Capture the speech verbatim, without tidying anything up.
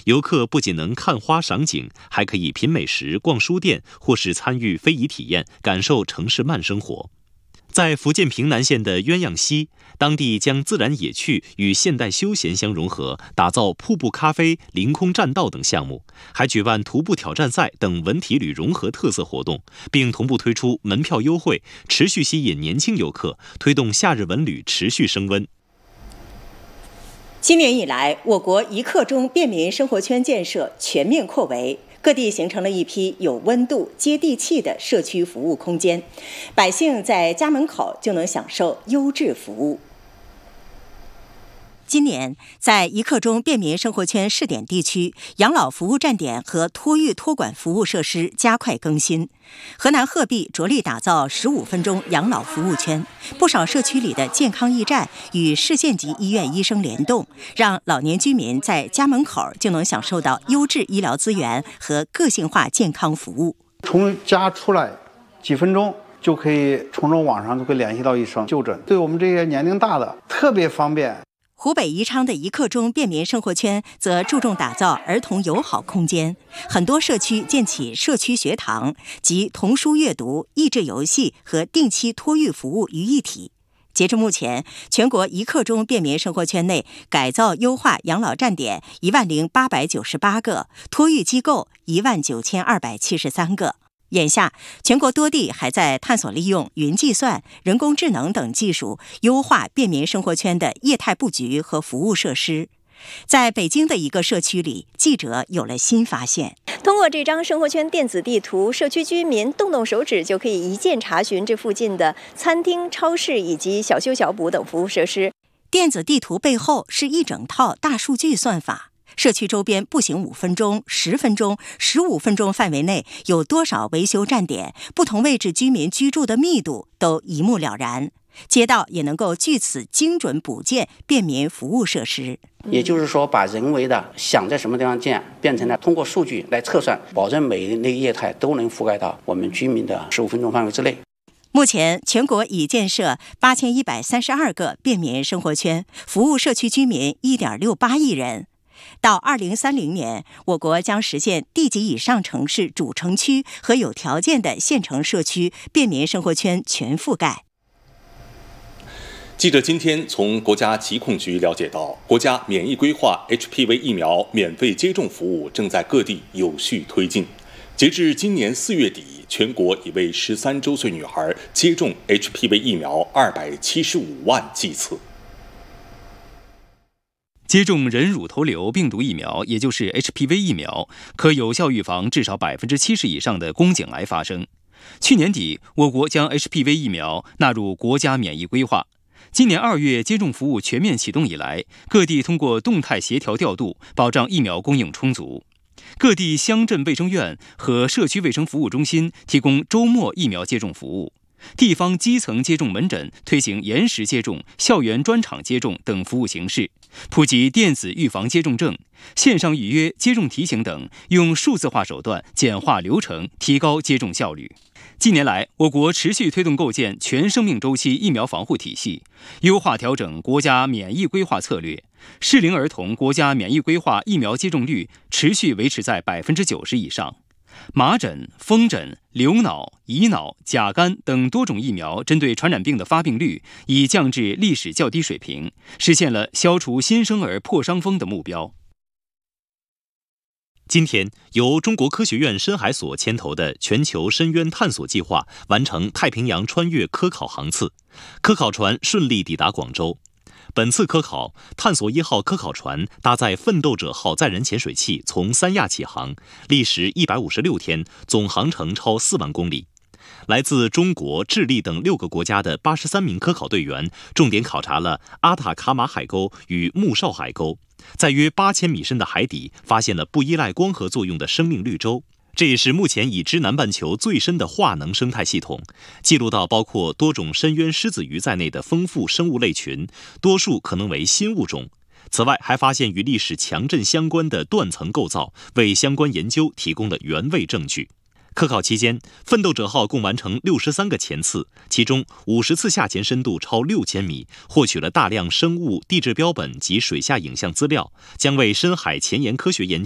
游客不仅能看花赏景，还可以品美食、逛书店，或是参与非遗体验，感受城市慢生活。在福建平南县的鸳鸯溪，当地将自然野趣与现代休闲相融合，打造瀑布咖啡、凌空栈道等项目，还举办徒步挑战赛等文体旅融合特色活动，并同步推出门票优惠，持续吸引年轻游客，推动夏日文旅持续升温。 今年以来，我国一刻钟便民生活圈建设全面扩围，各地形成了一批有温度、接地气的社区服务空间，百姓在家门口就能享受优质服务。今年，在一刻钟便民生活圈试点地区，养老服务站点和托育托管服务设施加快更新。河南鹤壁着力打造十五分钟养老服务圈，不少社区里的健康驿站与市县级医院医生联动，让老年居民在家门口就能享受到优质医疗资源和个性化健康服务。 从家出来几分钟就可以从中网上就可以联系到医生就诊，对我们这些年龄大的特别方便。 湖北宜昌的一刻钟便民生活圈则注重打造儿童友好空间，很多社区建起社区学堂，集童书阅读、益智游戏和定期托育服务于一体。截至目前，全国一刻钟便民生活圈内改造优化养老站点一万零八百九十八个，托育机构一万九千二百七十三个。眼下，全国多地还在探索利用云计算、人工智能等技术，优化便民生活圈的业态布局和服务设施。在北京的一个社区里，记者有了新发现。 通过这张生活圈电子地图，社区居民动动手指就可以一键查询这附近的餐厅、超市以及小修小补等服务设施。 电子地图背后是一整套大数据算法。社区周边步行五分钟、十分钟、十五分钟范围内有多少维修站点，不同位置居民居住的密度都一目了然。街道也能够据此精准补建便民服务设施。 也就是说，把人为的想在什么地方建，变成了通过数据来测算，保证每一类业态都能覆盖到我们居民的十五分钟范围之内。 目前，全国已建设八千一百三十二个便民生活圈，服务社区居民一点六八亿人。到二零三零年，我国将实现地级以上城市主城区和有条件的县城社区便民生活圈全覆盖。 记者今天从国家疾控局了解到，国家免疫规划 H P V 疫苗免费接种服务正在各地有序推进。截至今年四月底，全国已为十三周岁女孩接种 H P V 疫苗二百七十五万剂次。 接种人乳头瘤病毒疫苗，也就是 H P V 疫苗，可有效预防至少百分之七十以上的宫颈癌发生。去年底，我国将 H P V 疫苗纳入国家免疫规划。今年二月接种服务全面启动以来，各地通过动态协调调度，保障疫苗供应充足。各地乡镇卫生院和社区卫生服务中心提供周末疫苗接种服务。地方基层接种门诊推行延时接种、校园专场接种等服务形式，普及电子预防接种证、线上预约、接种提醒等，用数字化手段简化流程，提高接种效率。近年来，我国持续推动构建全生命周期疫苗防护体系，优化调整国家免疫规划策略，适龄儿童国家免疫规划疫苗接种率持续维持在百分之九十以上。麻疹、风疹、流脑、乙脑、甲肝等多种疫苗针对传染病的发病率已降至历史较低水平，实现了消除新生儿破伤风的目标。今天，由中国科学院深海所牵头的全球深渊探索计划完成太平洋穿越科考航次，科考船顺利抵达广州。本次科考，探索一号科考船搭载奋斗者号载人潜水器从三亚起航，历时一百五十六天，总航程超四万公里。来自中国、智利等六个国家的八十三名科考队员，重点考察了阿塔卡马海沟与穆绍海沟，在约八千米深的海底发现了不依赖光合作用的生命绿洲。这也是目前已知南半球最深的化能生态系统，记录到包括多种深渊狮子鱼在内的丰富生物类群，多数可能为新物种。此外，还发现与历史强震相关的断层构造，为相关研究提供了原位证据。科考期间，奋斗者号共完成六十三个潜次，其中五十次下潜深度超六千米，获取了大量生物地质标本及水下影像资料，将为深海前沿科学研究